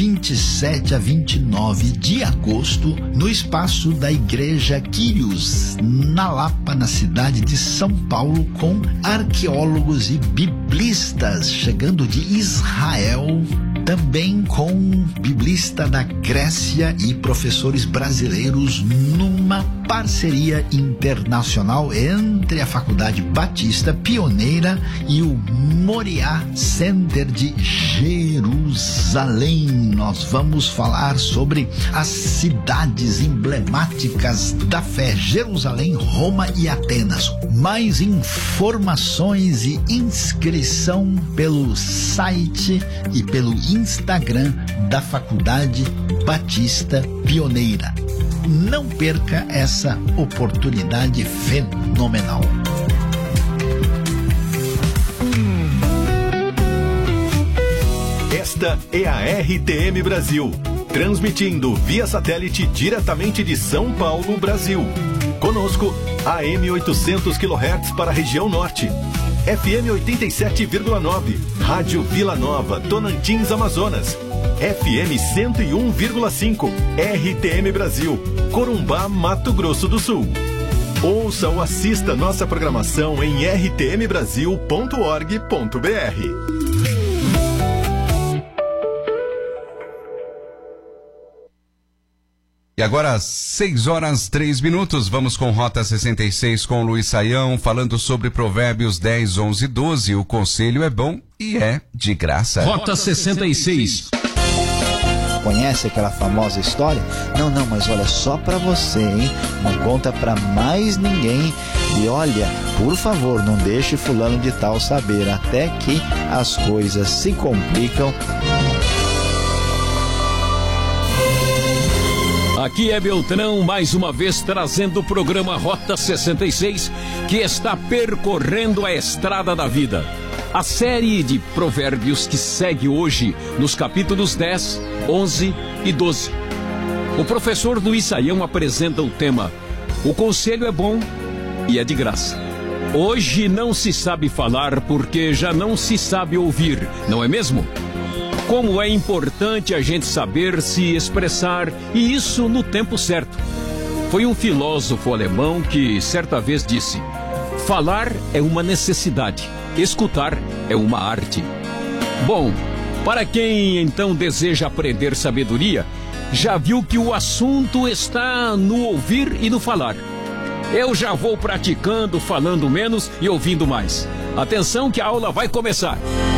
27 a 29 de agosto, no espaço da Igreja Quírios, na Lapa, na cidade de São Paulo, com arqueólogos e biblistas chegando de Israel, também com biblista da Grécia e professores brasileiros, numa parceria internacional entre a Faculdade Batista Pioneira e o Moriá Center de Jerusalém. Nós vamos falar sobre as cidades emblemáticas da fé: Jerusalém, Roma e Atenas. Mais informações e inscrição pelo site e pelo Instagram da Faculdade Batista Pioneira. Não perca essa oportunidade fenomenal. Esta é a RTM Brasil, transmitindo via satélite diretamente de São Paulo, Brasil. Conosco, AM 800 kHz para a região norte, FM 87,9, Rádio Vila Nova, Tonantins, Amazonas, FM 101,5, RTM Brasil, Corumbá, Mato Grosso do Sul. Ouça ou assista nossa programação em rtmbrasil.org.br. E agora, 6h03, vamos com Rota 66 com Luiz Saião, falando sobre Provérbios 10, 11 e 12. O conselho é bom e é de graça. Rota 66. Conhece aquela famosa história? Não, mas olha, só pra você, hein? Não conta pra mais ninguém. E olha, por favor, não deixe fulano de tal saber, até que as coisas se complicam. Aqui é Beltrão, mais uma vez trazendo o programa Rota 66, que está percorrendo a estrada da vida. A série de provérbios que segue hoje nos capítulos 10, 11 e 12. O professor Luiz Saião apresenta o tema: o conselho é bom e é de graça. Hoje não se sabe falar porque já não se sabe ouvir, não é mesmo? Como é importante a gente saber se expressar, e isso no tempo certo. Foi um filósofo alemão que certa vez disse: falar é uma necessidade, escutar é uma arte. Bom, para quem então deseja aprender sabedoria, já viu que o assunto está no ouvir e no falar. Eu já vou praticando, falando menos e ouvindo mais. Atenção que a aula vai começar.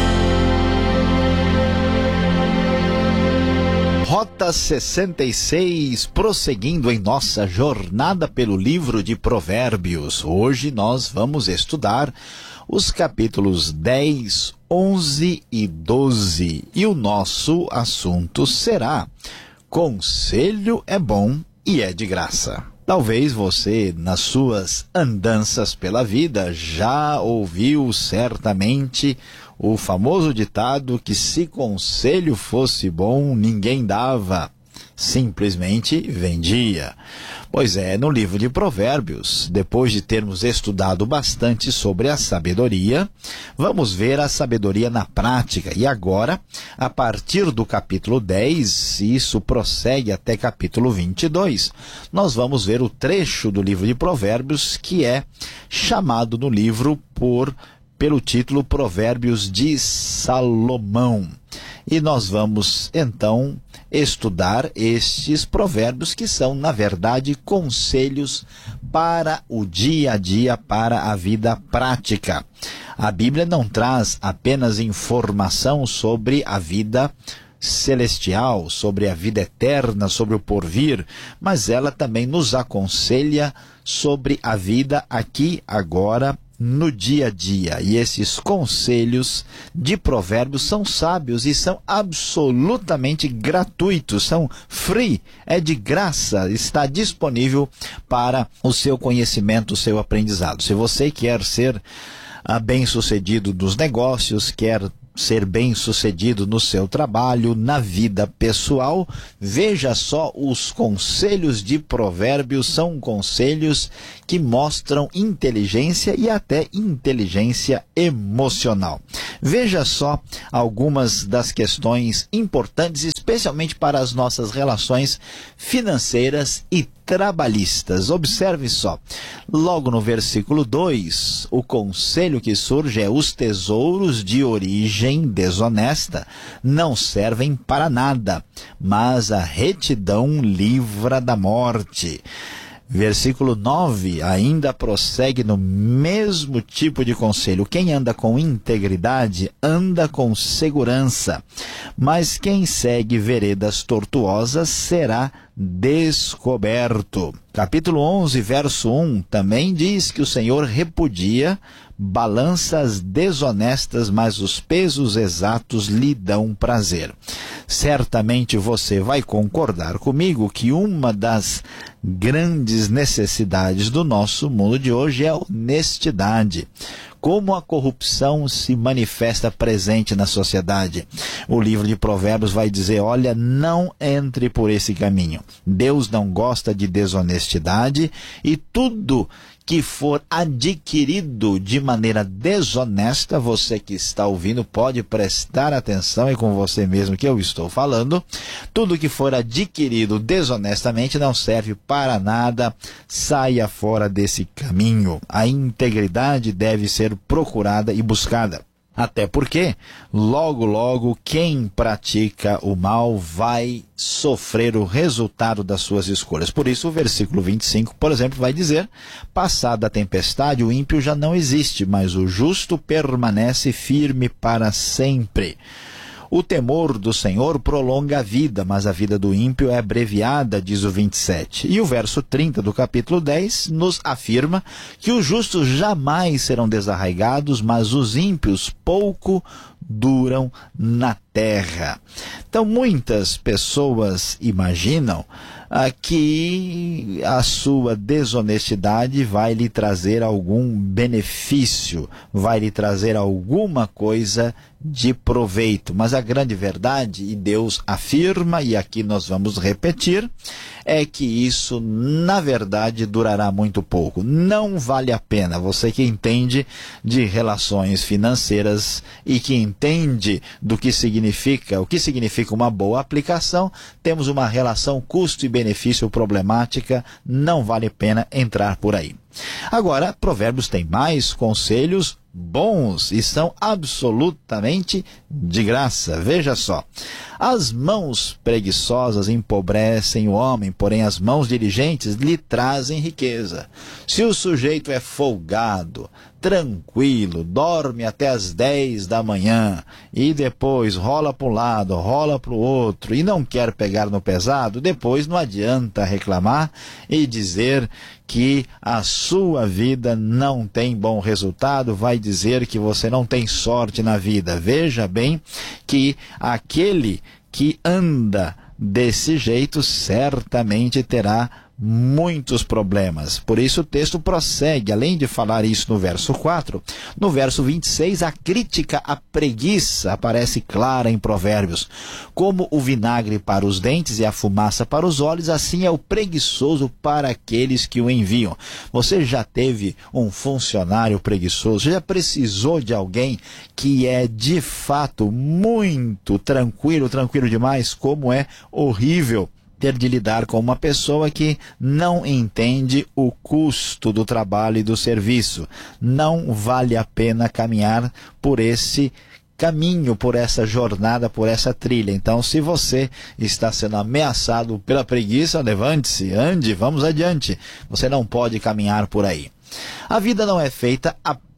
Rota 66, prosseguindo em nossa jornada pelo livro de Provérbios. Hoje nós vamos estudar os capítulos 10, 11 e 12. E o nosso assunto será: conselho é bom e é de graça. Talvez você, nas suas andanças pela vida, já ouviu certamente o famoso ditado que se conselho fosse bom, ninguém dava, simplesmente vendia. Pois é, no livro de Provérbios, depois de termos estudado bastante sobre a sabedoria, vamos ver a sabedoria na prática. E agora, a partir do capítulo 10, isso prossegue até capítulo 22, nós vamos ver o trecho do livro de Provérbios que é chamado no livro pelo título Provérbios de Salomão. E nós vamos, então, estudar estes provérbios que são, na verdade, conselhos para o dia a dia, para a vida prática. A Bíblia não traz apenas informação sobre a vida celestial, sobre a vida eterna, sobre o porvir, mas ela também nos aconselha sobre a vida aqui, agora, no dia a dia. E esses conselhos de provérbios são sábios e são absolutamente gratuitos, são free, é de graça, está disponível para o seu conhecimento, o seu aprendizado. Se você quer ser bem-sucedido nos negócios, quer ser bem-sucedido no seu trabalho, na vida pessoal. Veja só, os conselhos de Provérbios são conselhos que mostram inteligência e até inteligência emocional. Veja só algumas das questões importantes, especialmente para as nossas relações financeiras e trabalhistas. Observe só, logo no versículo 2, o conselho que surge é: os tesouros de origem desonesta não servem para nada, mas a retidão livra da morte. Versículo 9 ainda prossegue no mesmo tipo de conselho: quem anda com integridade anda com segurança, mas quem segue veredas tortuosas será descoberto. Capítulo 11, verso 1 também diz que o Senhor repudia balanças desonestas, mas os pesos exatos lhe dão prazer. Certamente você vai concordar comigo que uma das grandes necessidades do nosso mundo de hoje é a honestidade. Como a corrupção se manifesta presente na sociedade. O livro de Provérbios vai dizer: olha, não entre por esse caminho. Deus não gosta de desonestidade, e tudo que for adquirido de maneira desonesta, você que está ouvindo pode prestar atenção, é com você mesmo que eu estou falando. Tudo que for adquirido desonestamente não serve para nada. Saia fora desse caminho. A integridade deve ser procurada e buscada. Até porque, logo, logo, quem pratica o mal vai sofrer o resultado das suas escolhas. Por isso, o versículo 25, por exemplo, vai dizer: passada a tempestade, o ímpio já não existe, mas o justo permanece firme para sempre. O temor do Senhor prolonga a vida, mas a vida do ímpio é abreviada, diz o 27. E o verso 30 do capítulo 10 nos afirma que os justos jamais serão desarraigados, mas os ímpios pouco duram na terra. Então, muitas pessoas imaginam que a sua desonestidade vai lhe trazer algum benefício, vai lhe trazer alguma coisa de proveito. Mas a grande verdade, e Deus afirma, e aqui nós vamos repetir, é que isso, na verdade, durará muito pouco. Não vale a pena. Você que entende de relações financeiras e que entende do que significa, o que significa uma boa aplicação, temos uma relação custo e benefício problemática, não vale a pena entrar por aí. Agora, Provérbios tem mais conselhos bons e são absolutamente de graça. Veja só: as mãos preguiçosas empobrecem o homem, porém as mãos diligentes lhe trazem riqueza. Se o sujeito é folgado, tranquilo, dorme até as 10 da manhã e depois rola para um lado, rola para o outro e não quer pegar no pesado, depois não adianta reclamar e dizer que a sua vida não tem bom resultado, vai dizer que você não tem sorte na vida. Veja bem que aquele que anda desse jeito certamente terá muitos problemas. Por isso o texto prossegue, além de falar isso no verso 4, no verso 26, a crítica à preguiça aparece clara em Provérbios. Como o vinagre para os dentes e a fumaça para os olhos, assim é o preguiçoso para aqueles que o enviam. Você já teve um funcionário preguiçoso? Já precisou de alguém que é de fato muito tranquilo demais? Como é horrível ter de lidar com uma pessoa que não entende o custo do trabalho e do serviço. Não vale a pena caminhar por esse caminho, por essa jornada, por essa trilha. Então, se você está sendo ameaçado pela preguiça, levante-se, ande, vamos adiante. Você não pode caminhar por aí. A vida não é feita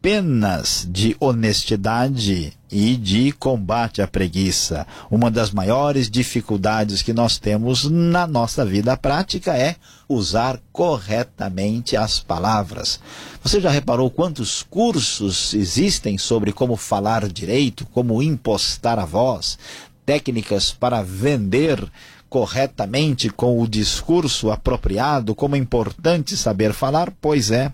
apenas de honestidade e de combate à preguiça. Uma das maiores dificuldades que nós temos na nossa vida prática é usar corretamente as palavras. Você já reparou quantos cursos existem sobre como falar direito, como impostar a voz, técnicas para vender corretamente, com o discurso apropriado, como é importante saber falar? Pois é,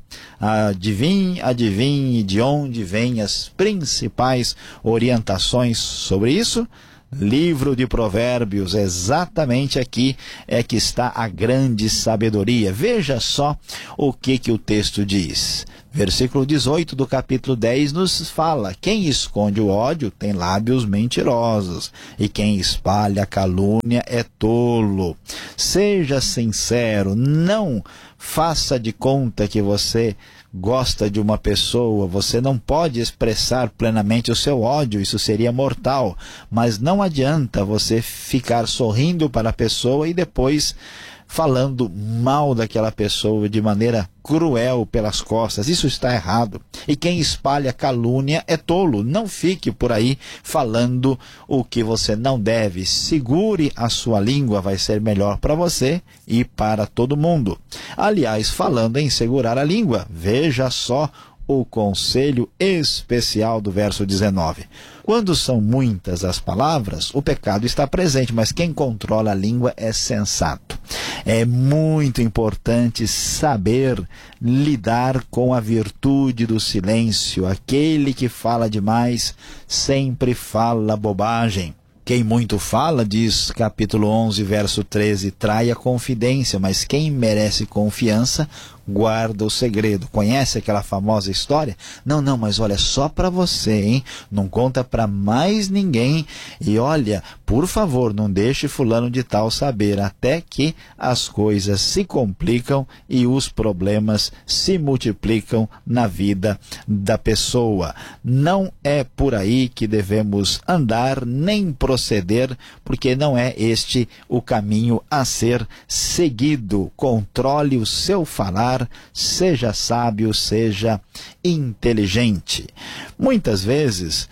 adivinhe de onde vêm as principais orientações sobre isso? Livro de Provérbios, exatamente aqui é que está a grande sabedoria. Veja só o que o texto diz. Versículo 18 do capítulo 10 nos fala: quem esconde o ódio tem lábios mentirosos, e quem espalha a calúnia é tolo. Seja sincero, não faça de conta que você gosta de uma pessoa. Você não pode expressar plenamente o seu ódio, isso seria mortal, mas não adianta você ficar sorrindo para a pessoa e depois falando mal daquela pessoa de maneira cruel pelas costas. Isso está errado. E quem espalha calúnia é tolo. Não fique por aí falando o que você não deve. Segure a sua língua, vai ser melhor para você e para todo mundo. Aliás, falando em segurar a língua, veja só o conselho especial do verso 19. Quando são muitas as palavras, o pecado está presente, mas quem controla a língua é sensato. É muito importante saber lidar com a virtude do silêncio. Aquele que fala demais sempre fala bobagem. Quem muito fala, diz capítulo 11, verso 13, trai a confidência, mas quem merece confiança guarda o segredo. Conhece aquela famosa história? Não, mas olha, só para você, hein? Não conta para mais ninguém. E olha, por favor, não deixe fulano de tal saber, até que as coisas se complicam e os problemas se multiplicam na vida da pessoa. Não é por aí que devemos andar, nem proceder, porque não é este o caminho a ser seguido. Controle o seu falar, seja sábio, seja inteligente. Muitas vezes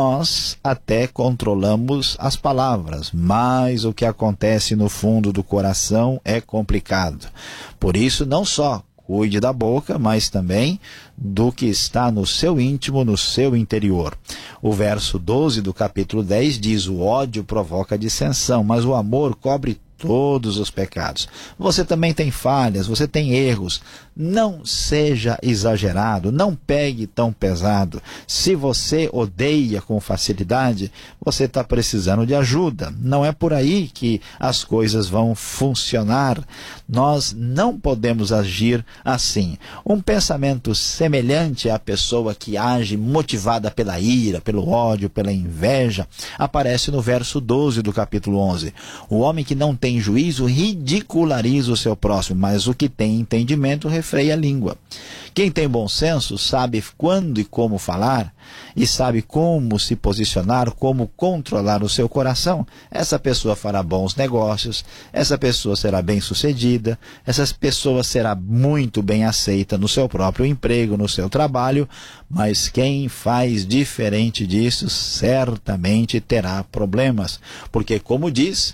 nós até controlamos as palavras, mas o que acontece no fundo do coração é complicado. Por isso, não só cuide da boca, mas também do que está no seu íntimo, no seu interior. O verso 12 do capítulo 10 diz: o ódio provoca dissensão, mas o amor cobre todos os pecados. Você também tem falhas, você tem erros. Não seja exagerado, não pegue tão pesado. Se você odeia com facilidade, você está precisando de ajuda. Não é por aí que as coisas vão funcionar. Nós não podemos agir assim. Um pensamento semelhante à pessoa que age motivada pela ira, pelo ódio, pela inveja, aparece no verso 12 do capítulo 11. O homem que não tem juízo ridiculariza o seu próximo, mas o que tem entendimento refreia a língua. Quem tem bom senso sabe quando e como falar, e sabe como se posicionar, como controlar o seu coração. Essa pessoa fará bons negócios, essa pessoa será bem-sucedida, essa pessoa será muito bem aceita no seu próprio emprego, no seu trabalho, mas quem faz diferente disso certamente terá problemas, porque, como diz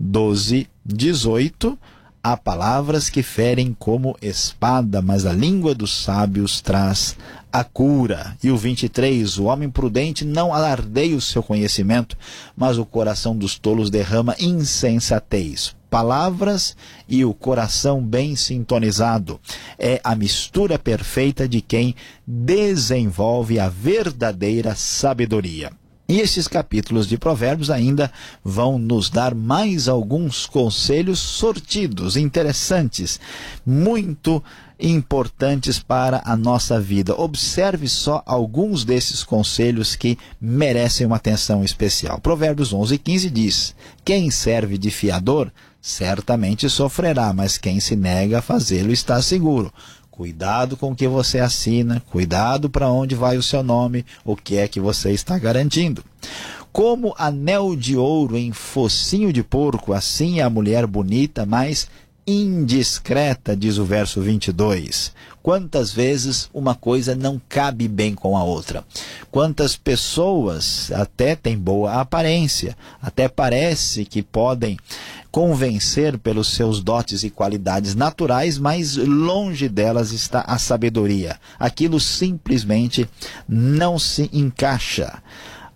12:18, há palavras que ferem como espada, mas a língua dos sábios traz a cura. E o 23, o homem prudente não alardeia o seu conhecimento, mas o coração dos tolos derrama insensatez. Palavras e o coração bem sintonizado é a mistura perfeita de quem desenvolve a verdadeira sabedoria. E estes capítulos de Provérbios ainda vão nos dar mais alguns conselhos sortidos, interessantes, muito importantes para a nossa vida. Observe só alguns desses conselhos que merecem uma atenção especial. Provérbios 11:15 diz: quem serve de fiador certamente sofrerá, mas quem se nega a fazê-lo está seguro. Cuidado com o que você assina, cuidado para onde vai o seu nome, o que é que você está garantindo. Como anel de ouro em focinho de porco, assim é a mulher bonita, mas indiscreta, diz o verso 22. Quantas vezes uma coisa não cabe bem com a outra? Quantas pessoas até têm boa aparência, até parece que podem convencer pelos seus dotes e qualidades naturais, mas longe delas está a sabedoria. Aquilo simplesmente não se encaixa.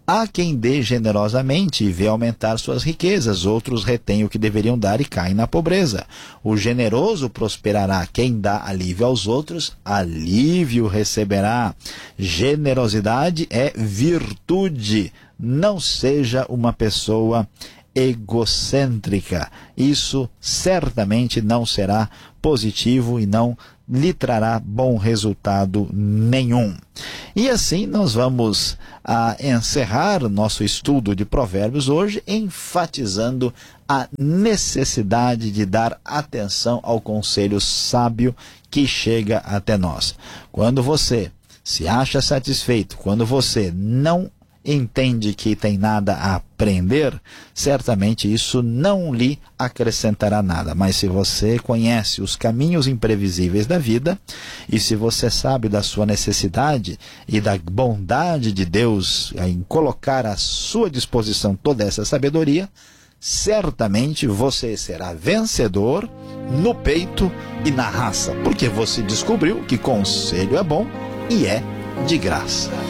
Há quem dê generosamente e vê aumentar suas riquezas, outros retêm o que deveriam dar e caem na pobreza. O generoso prosperará, quem dá alívio aos outros, alívio receberá. Generosidade é virtude, não seja uma pessoa egocêntrica. Isso certamente não será positivo e não lhe trará bom resultado nenhum. E assim nós vamos encerrar o nosso estudo de Provérbios hoje, enfatizando a necessidade de dar atenção ao conselho sábio que chega até nós. Quando você se acha satisfeito, quando você não entende que tem nada a aprender, certamente isso não lhe acrescentará nada. Mas se você conhece os caminhos imprevisíveis da vida, e se você sabe da sua necessidade e da bondade de Deus em colocar à sua disposição toda essa sabedoria, certamente você será vencedor no peito e na raça, porque você descobriu que conselho é bom e é de graça.